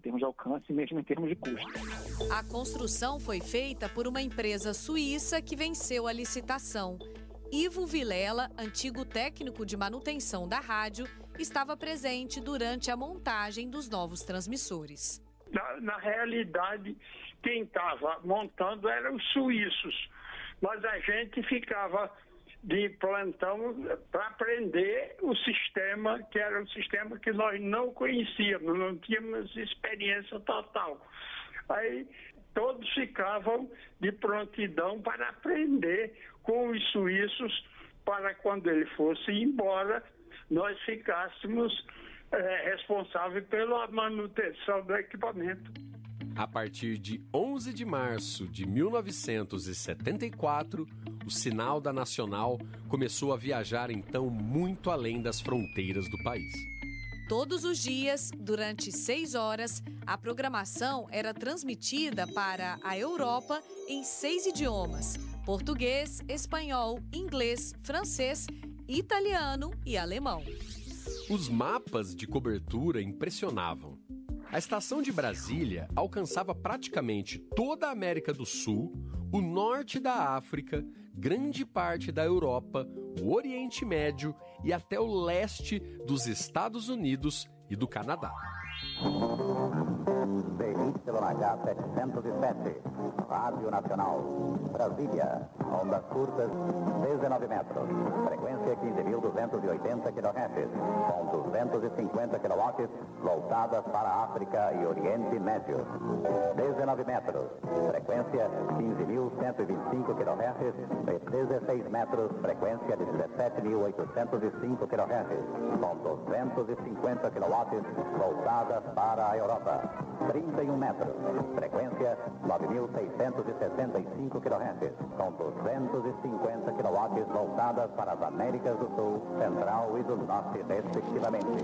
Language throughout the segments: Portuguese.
termos de alcance e mesmo em termos de custo. A construção foi feita por uma empresa suíça que venceu a licitação. Ivo Vilela, antigo técnico de manutenção da rádio, estava presente durante a montagem dos novos transmissores. Na realidade, quem estava montando eram os suíços, mas a gente ficava de plantão para aprender o sistema, que era um sistema que nós não conhecíamos, não tínhamos experiência total. Aí todos ficavam de prontidão para aprender com os suíços, para quando ele fosse embora, nós ficássemos responsáveis pela manutenção do equipamento. A partir de 11 de março de 1974, o sinal da Nacional começou a viajar então muito além das fronteiras do país. Todos os dias, durante 6 horas, a programação era transmitida para a Europa em 6 idiomas: português, espanhol, inglês, francês, italiano e alemão. Os mapas de cobertura impressionavam. A estação de Brasília alcançava praticamente toda a América do Sul, o norte da África, grande parte da Europa, o Oriente Médio e até o leste dos Estados Unidos e do Canadá. CYH 707, Rádio Nacional, Brasília, ondas curtas, 19 metros, frequência 15.280 kHz, com 250 kW, voltadas para a África e Oriente Médio. 19 metros, frequência 15.125 kHz, e 16 metros, frequência de 17.805 kHz, com 250 kW, voltadas para a Europa. 31 metros, frequência 9.665 kHz, com 250 kW voltadas para as Américas do Sul, Central e do Norte, respectivamente.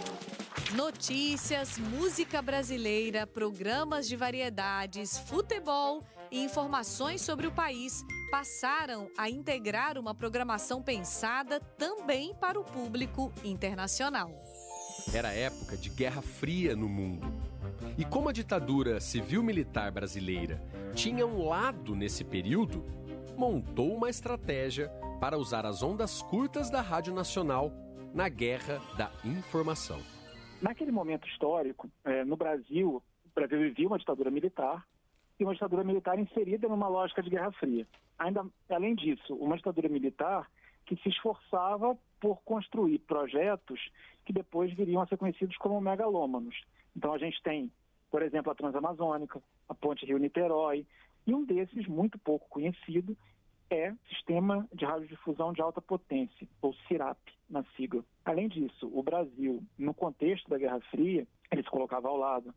Notícias, música brasileira, programas de variedades, futebol e informações sobre o país passaram a integrar uma programação pensada também para o público internacional. Era época de Guerra Fria no mundo. E como a ditadura civil-militar brasileira tinha um lado nesse período, montou uma estratégia para usar as ondas curtas da Rádio Nacional na Guerra da Informação. Naquele momento histórico, no Brasil, o Brasil vivia uma ditadura militar e uma ditadura militar inserida numa lógica de Guerra Fria. Além disso, uma ditadura militar que se esforçava por construir projetos que depois viriam a ser conhecidos como megalômanos. Então a gente tem, por exemplo, a Transamazônica, a Ponte Rio-Niterói, e um desses, muito pouco conhecido, é o Sistema de Radiodifusão de Alta Potência, ou CIRAP, na sigla. Além disso, o Brasil, no contexto da Guerra Fria, ele se colocava ao lado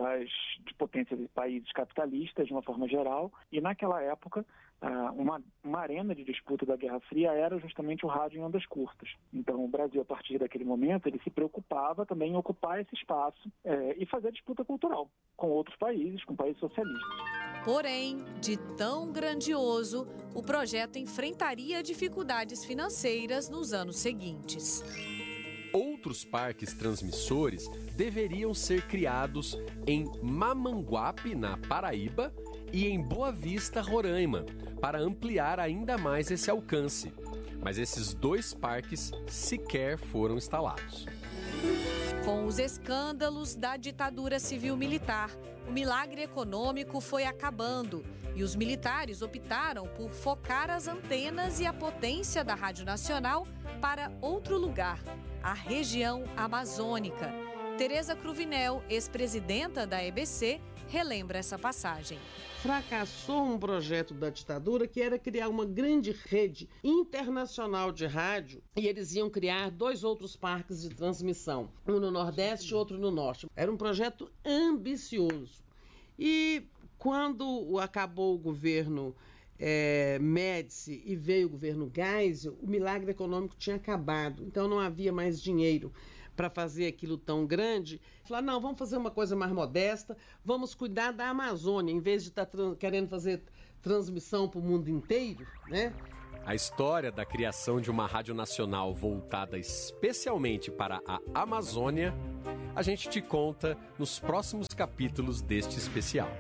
de potências de países capitalistas, de uma forma geral, e naquela época, uma arena de disputa da Guerra Fria era justamente o rádio em ondas curtas. Então, o Brasil, a partir daquele momento, ele se preocupava também em ocupar esse espaço e fazer disputa cultural com outros países, com países socialistas. Porém, de tão grandioso, o projeto enfrentaria dificuldades financeiras nos anos seguintes. Outros parques transmissores deveriam ser criados em Mamanguape, na Paraíba, e em Boa Vista, Roraima, para ampliar ainda mais esse alcance. Mas esses 2 parques sequer foram instalados. Com os escândalos da ditadura civil-militar, o milagre econômico foi acabando e os militares optaram por focar as antenas e a potência da Rádio Nacional para outro lugar, a região amazônica. Tereza Cruvinel, ex-presidenta da EBC, relembra essa passagem. Fracassou um projeto da ditadura que era criar uma grande rede internacional de rádio e eles iam criar 2 outros parques de transmissão, um no Nordeste e outro no Norte. Era um projeto ambicioso. E quando acabou o governo Médici e veio o governo Geisel, o milagre econômico tinha acabado, então não havia mais dinheiro para fazer aquilo tão grande. Falaram, não, vamos fazer uma coisa mais modesta, vamos cuidar da Amazônia, em vez de estar querendo fazer transmissão para o mundo inteiro, né? A história da criação de uma rádio nacional voltada especialmente para a Amazônia A gente te conta nos próximos capítulos deste especial.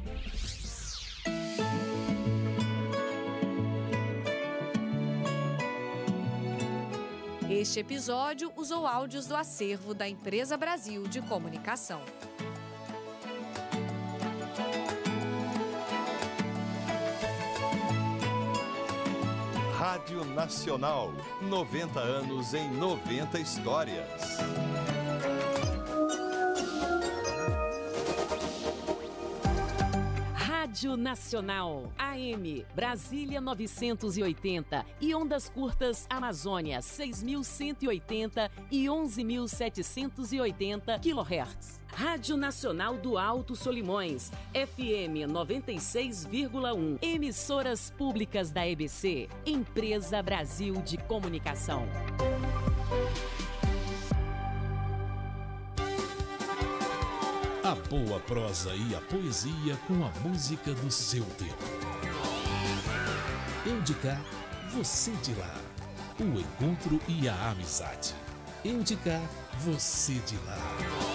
Este episódio usou áudios do acervo da Empresa Brasil de Comunicação. Rádio Nacional, 90 anos em 90 histórias. Rádio Nacional, AM, Brasília 980 e ondas curtas Amazônia 6.180 e 11.780 kHz. Rádio Nacional do Alto Solimões, FM 96,1. Emissoras públicas da EBC, Empresa Brasil de Comunicação. A boa prosa e a poesia com a música do seu tempo. Eu de cá, você de lá. O encontro e a amizade. Eu de cá, você de lá.